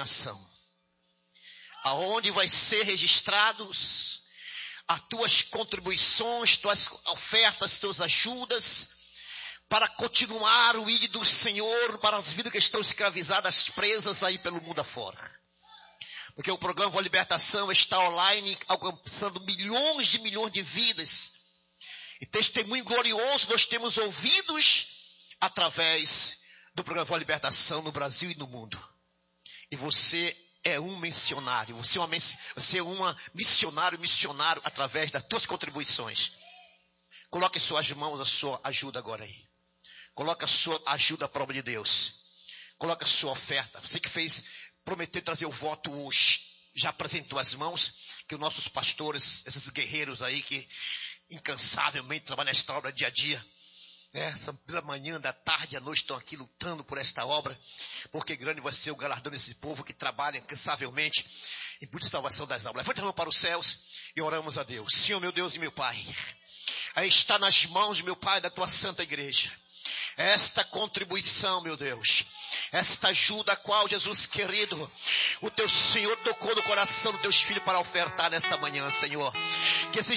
ação, aonde vai ser registrados as tuas contribuições, tuas ofertas, tuas ajudas, para continuar o ID do Senhor para as vidas que estão escravizadas, presas aí pelo mundo afora. Porque o programa Voz Libertação está online, alcançando milhões de vidas. E testemunho glorioso nós temos ouvidos através do programa Voz Libertação no Brasil e no mundo. E você é um missionário, você é uma missionário através das tuas contribuições. Coloque em suas mãos a sua ajuda agora aí. Coloque a sua ajuda à prova de Deus. Coloque a sua oferta. Você que prometeu trazer o voto hoje, já apresentou as mãos, que os nossos pastores, esses guerreiros aí que incansavelmente trabalham nesta obra dia a dia, da manhã, da tarde, à noite estão aqui lutando por esta obra, porque grande vai ser o galardão desse povo que trabalha incansavelmente em busca de salvação das almas. Levante a mão para os céus e oramos a Deus. Senhor, meu Deus e meu Pai, aí está nas mãos, meu Pai, da tua santa igreja, esta contribuição, meu Deus, esta ajuda a qual, Jesus querido, o teu Senhor tocou no coração dos teus filhos para ofertar nesta manhã, Senhor.